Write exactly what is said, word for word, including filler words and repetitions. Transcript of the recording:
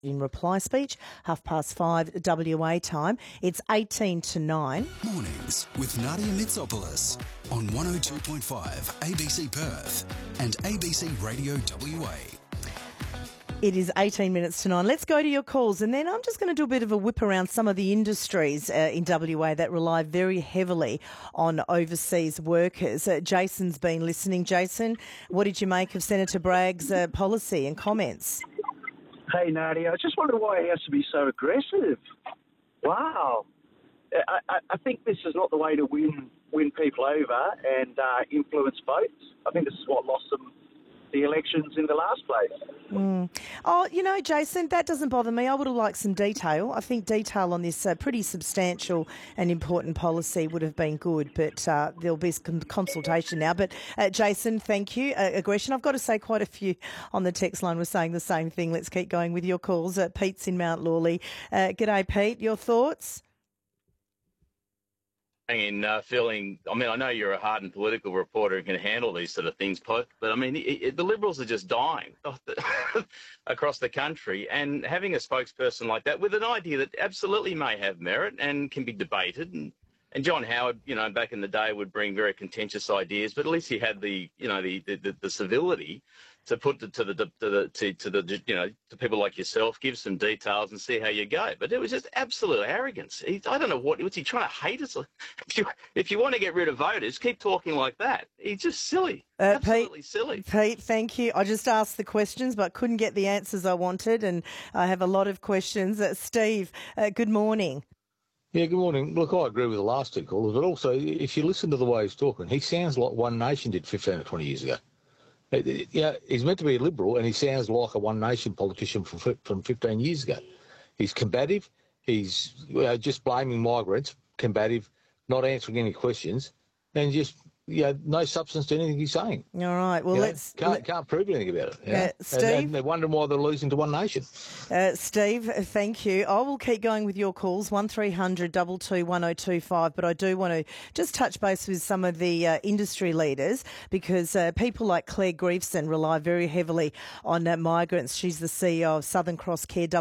in reply speech, half past five W A time. It's eighteen to nine. Mornings with Nadia Mitsopoulos on one oh two point five A B C Perth and A B C Radio W A. It is eighteen minutes to nine. Let's go to your calls, and then I'm just going to do a bit of a whip around some of the industries uh, in W A that rely very heavily on overseas workers. Uh, Jason's been listening. Jason, what did you make of Senator Bragg's uh, policy and comments? Hey, Nadia, I just wonder why he has to be so aggressive. Wow. I, I, I think this is not the way to win win people over and uh, influence votes. I think this is what lost them the elections in the last place. Mm. Oh, you know, Jason, that doesn't bother me. I would have liked some detail. I think detail on this uh, pretty substantial and important policy would have been good, but uh, there'll be some consultation now. But, uh, Jason, thank you. Uh, aggression. I've got to say quite a few on the text line were saying the same thing. Let's keep going with your calls. Uh, Pete's in Mount Lawley. Uh, g'day, Pete. Your thoughts? In uh, feeling, I mean, I know you're a hardened political reporter and can handle these sort of things, but I mean, it, it, the Liberals are just dying across the country, and having a spokesperson like that with an idea that absolutely may have merit and can be debated, and, and John Howard, you know, back in the day would bring very contentious ideas, but at least he had the, you know, the the, the civility to put it to the to the to, to the you know to people like yourself, give some details and see how you go. But it was just absolute arrogance. He, I don't know what was he trying to hate us. If you if you want to get rid of voters, keep talking like that. He's just silly, uh, absolutely Pete, silly. Pete, thank you. I just asked the questions, but couldn't get the answers I wanted, and I have a lot of questions. Uh, Steve, uh, good morning. Yeah, good morning. Look, I agree with the last two callers, but also if you listen to the way he's talking, he sounds like One Nation did fifteen or twenty years ago. Yeah, he's meant to be a Liberal, and he sounds like a One Nation politician from from fifteen years ago. He's combative. He's uh, just blaming migrants, combative, not answering any questions, and just yeah, no substance to anything he's saying. All right. Well, you let's know, can't let, can't prove anything about it. You know? uh, Steve, and, and they're wondering why they're losing to One Nation. Uh, Steve, thank you. I will keep going with your calls one three hundred two two one oh two five. But I do want to just touch base with some of the uh, industry leaders, because uh, people like Claire Griefson rely very heavily on uh, migrants. She's the C E O of Southern Cross Care.